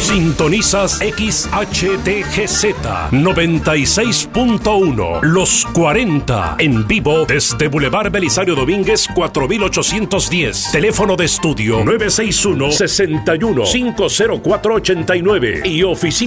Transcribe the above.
Sintonizas XHTGZ 96.1 Los 40 en vivo desde Boulevard Belisario Domínguez 4810. Teléfono de estudio 961-61-50489 y oficina